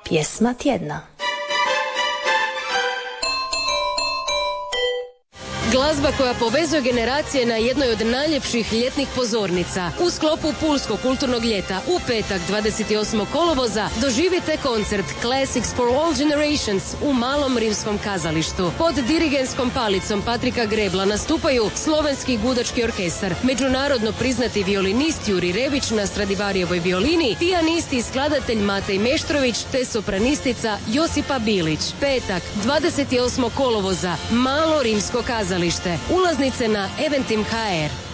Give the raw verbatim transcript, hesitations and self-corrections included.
Pjesma tjedna. Glazba koja povezuje generacije na jednoj od najljepših ljetnih pozornica. U sklopu Pulskog kulturnog ljeta u petak dvadeset osmog kolovoza doživite koncert Classics for All Generations u Malom rimskom kazalištu. Pod dirigentskom palicom Patrika Grebla nastupaju Slovenski gudački orkestar, međunarodno priznati violinist Juri Rebić na Stradivarijevoj violini, pijanist i skladatelj Matej Meštrović te sopranistica Josipa Bilić. Petak dvadeset osmog kolovoza Malo rimsko kazalište. Ulaznice na Eventim точка hr.